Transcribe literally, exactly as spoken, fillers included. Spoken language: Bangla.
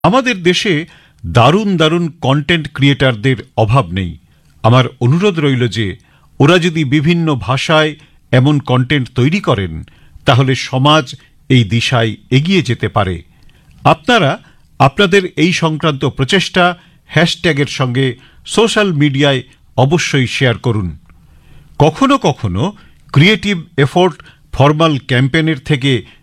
আমাদের দেশে দারুণ দারুণ কন্টেন্ট ক্রিয়েটরদের অভাব নেই। আমার অনুরোধ রইল যে ওরা যদি বিভিন্ন ভাষায় এমন কন্টেন্ট তৈরি করেন তাহলে সমাজ এই দিশায় এগিয়ে যেতে পারে। আপনারা আপনাদের এই সংক্রান্ত প্রচেষ্টা হ্যাশট্যাগের সঙ্গে সোশ্যাল মিডিয়ায় অবশ্যই শেয়ার করুন। কখনো কখনো ক্রিয়েটিভ এফোর্ট ফর্মাল ক্যাম্পেইনের থেকে